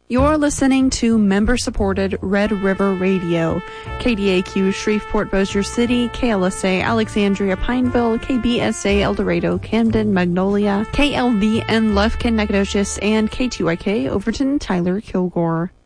You're listening to member-supported Red River Radio, KDAQ Shreveport Bossier City, KLSA Alexandria Pineville, KBSA El Dorado Camden Magnolia, KLVN Lufkin Nacogdoches, and KTYK Overton Tyler Kilgore.